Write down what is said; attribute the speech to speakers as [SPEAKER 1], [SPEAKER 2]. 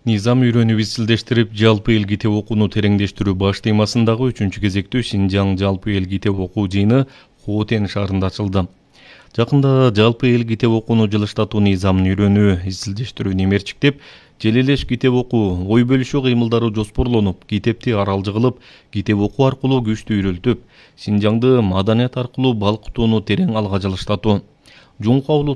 [SPEAKER 1] Низам үйрөнүп изилдештирип, жалпы эл китеп окууну тереңдештирүү баш темасындагы 3-кезектүү Синжаң жалпы эл китеп окуу жыйыны Хотен шаарында ачылды. Жакында жалпы эл китеп окууну жылыштатуу низамын үйрөнүү, изилдештирүү немерчиктеп, желелеш китеп окуу, ой бөлүшүү кыймылдары жоспорлонуп, китепти аралжы кылып, китеп окуу аркылуу күчтү үйрөлтүп, Синжаңды маданият аркылуу балкытууну терең алга жылыштатуу. Жуңку